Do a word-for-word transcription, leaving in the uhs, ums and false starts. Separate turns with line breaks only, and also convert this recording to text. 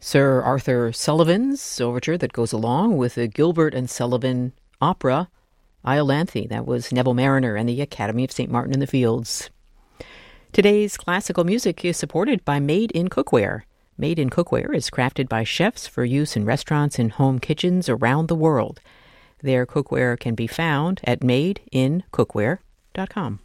Sir Arthur Sullivan's overture that goes along with the Gilbert and Sullivan opera, Iolanthe. That was Neville Marriner and the Academy of Saint Martin in the Fields. Today's classical music is supported by Made in Cookware. Made in Cookware is crafted by chefs for use in restaurants and home kitchens around the world. Their cookware can be found at made in cookware dot com.